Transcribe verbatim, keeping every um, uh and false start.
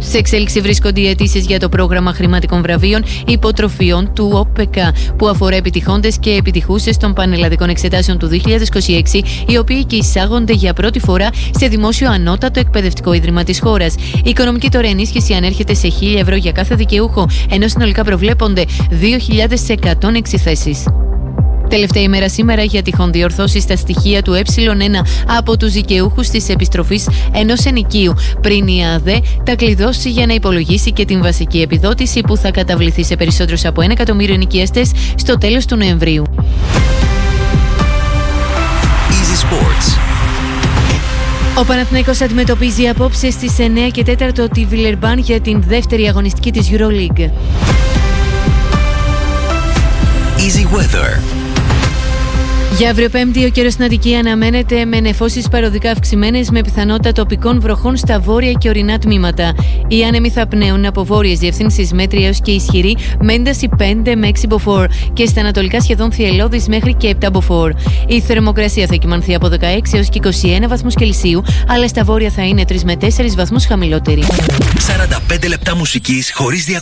Σε εξέλιξη βρίσκονται οι αιτήσεις για το πρόγραμμα χρηματικών βραβείων υποτροφιών του ΟΠΕΚ, που αφορά επιτυχώντες και επιτυχούσες των πανελλαδικών εξετάσεων του δύο χιλιάδες είκοσι έξι, οι οποίοι και εισάγονται για πρώτη φορά σε δημόσιο ανώτατο εκπαιδευτικό ίδρυμα της χώρας. Η οικονομική τώρα ενίσχυση ανέρχεται σε χίλια ευρώ για κάθε δικαιούχο, ενώ συνολικά προβλέπονται δύο χιλιάδες εκατόν έξι θέσεις. Τελευταία ημέρα σήμερα για τυχόν διορθώσεις στα στοιχεία του ε ένα από τους δικαιούχους της επιστροφής ενός ενοικίου, πριν η ΑΔΕ τα κλειδώσει για να υπολογίσει και την βασική επιδότηση που θα καταβληθεί σε περισσότερους από ένα εκατομμύριο ενοικιαστές στο τέλος του Νοεμβρίου. Easy Sports. Ο Παναθηναϊκός αντιμετωπίζει απόψε στις εννιά και τέσσερα τη Βιλερμπάν για την δεύτερη αγωνιστική της EuroLeague. Easy Weather. Για αύριο Πέμπτη, ο καιρός στην Αττική αναμένεται με νεφώσεις παροδικά αυξημένες με πιθανότητα τοπικών βροχών στα βόρεια και ορεινά τμήματα. Οι άνεμοι θα πνέουν από βόρειες διευθύνσεις μέτρια έως και ισχυρή με ένταση πέντε με έξι μποφόρ και στα ανατολικά σχεδόν θυελλώδης μέχρι και επτά μποφόρ. Η θερμοκρασία θα κυμανθεί από δεκαέξι έως και είκοσι ένα βαθμούς Κελσίου, αλλά στα βόρεια θα είναι τρεις με τέσσερις βαθμούς χαμηλότερη. σαράντα πέντε λεπτά μουσικής χωρίς διακοπές.